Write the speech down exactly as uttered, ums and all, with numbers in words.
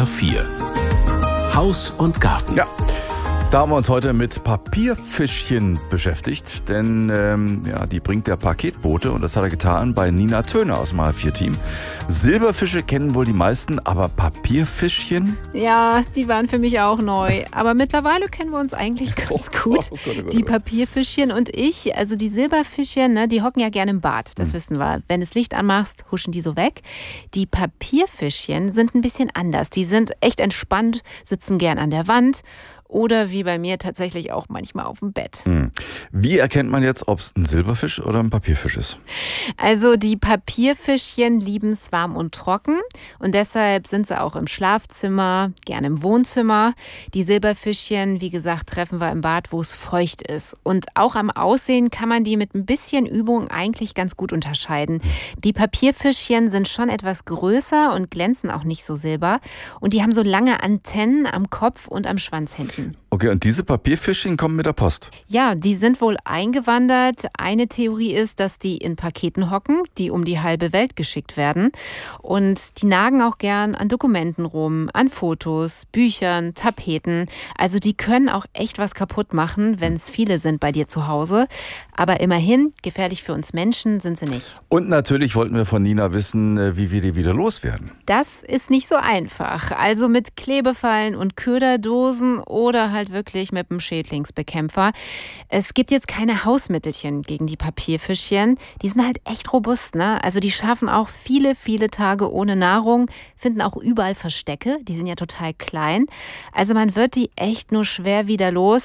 R vier. Haus und Garten. Ja, da haben wir uns heute mit Papierfischchen beschäftigt, denn ähm, ja, die bringt der Paketbote und das hat er getan bei Nina Töne aus dem H vier Team. Silberfische kennen wohl die meisten, aber Papierfischchen? Ja, die waren für mich auch neu. Aber mittlerweile kennen wir uns eigentlich ganz gut. Oh, oh Gott, oh Gott, Die oh Gott. Papierfischchen und ich, also die Silberfischchen, ne, die hocken ja gerne im Bad, das Hm. wissen wir. Wenn du das Licht anmachst, huschen die so weg. Die Papierfischchen sind ein bisschen anders. Die sind echt entspannt, sitzen gern an der Wand. Oder wie bei mir tatsächlich auch manchmal auf dem Bett. Hm. Wie erkennt man jetzt, ob es ein Silberfisch oder ein Papierfisch ist? Also die Papierfischchen lieben es warm und trocken und deshalb sind sie auch im Schlafzimmer, gerne im Wohnzimmer. Die Silberfischchen, wie gesagt, treffen wir im Bad, wo es feucht ist. Und auch am Aussehen kann man die mit ein bisschen Übung eigentlich ganz gut unterscheiden. Die Papierfischchen sind schon etwas größer und glänzen auch nicht so silber. Und die haben so lange Antennen am Kopf und am Schwanz hinten. Okay, und diese Papierfischchen kommen mit der Post? Ja, die sind wohl eingewandert. Eine Theorie ist, dass die in Paketen hocken, die um die halbe Welt geschickt werden. Und die nagen auch gern an Dokumenten rum, an Fotos, Büchern, Tapeten. Also die können auch echt was kaputt machen, wenn es viele sind bei dir zu Hause. Aber immerhin, gefährlich für uns Menschen sind sie nicht. Und natürlich wollten wir von Nina wissen, wie wir die wieder loswerden. Das ist nicht so einfach. Also mit Klebefallen und Köderdosen oder halt wirklich mit einem Schädlingsbekämpfer. Es gibt jetzt keine Hausmittelchen gegen die Papierfischchen. Die sind halt echt robust, ne? Also die schaffen auch viele, viele Tage ohne Nahrung, finden auch überall Verstecke. Die sind ja total klein. Also man wird die echt nur schwer wieder los.